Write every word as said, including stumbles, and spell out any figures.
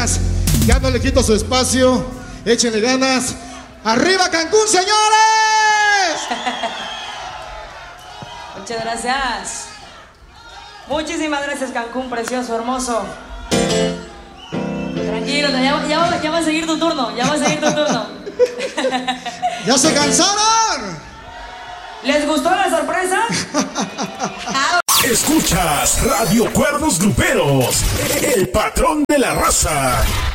ganas. Ya no le quito su espacio. Échenle ganas. ¡Arriba Cancún, señores! Muchas gracias. Muchísimas gracias, Cancún, precioso, hermoso. Tranquilo, ya, ya, ya va a seguir tu turno, ya va a seguir tu turno. ¿Ya se cansaron? ¿Les gustó la sorpresa? Escuchas Radio Cuernos Gruperos, el patrón de la raza.